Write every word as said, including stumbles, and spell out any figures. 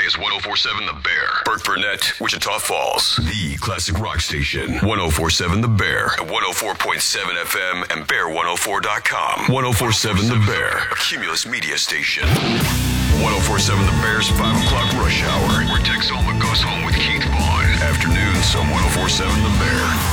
is ten forty-seven The Bear. Burt Burnett, Wichita Falls. The classic rock station. ten forty-seven The Bear. At one oh four point seven F M and bear one oh four dot com. ten forty-seven The Bear. A Cumulus media station. ten forty-seven The Bear's five o'clock rush hour. Where Tex Olma goes home with Keith Vaughn. Afternoons on ten forty-seven The Bear.